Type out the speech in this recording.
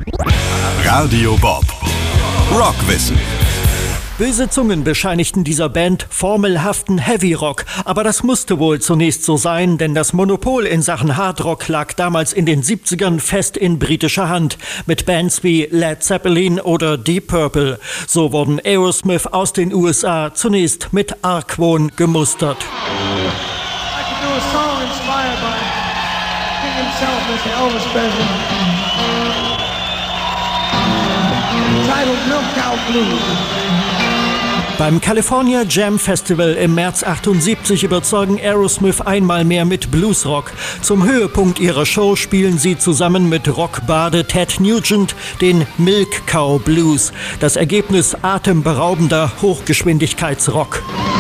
Radio Bob. Rockwissen. Böse Zungen bescheinigten dieser Band formelhaften Heavy Rock, aber das musste wohl zunächst so sein, denn das Monopol in Sachen Hardrock lag damals in den 70ern fest in britischer Hand, mit Bands wie Led Zeppelin oder Deep Purple. So wurden Aerosmith aus den USA zunächst mit Argwohn gemustert. Beim California Jam Festival im März 78 überzeugen Aerosmith einmal mehr mit Bluesrock. Zum Höhepunkt ihrer Show spielen sie zusammen mit Rockbade Ted Nugent den Milk Cow Blues. Das Ergebnis atemberaubender Hochgeschwindigkeitsrock.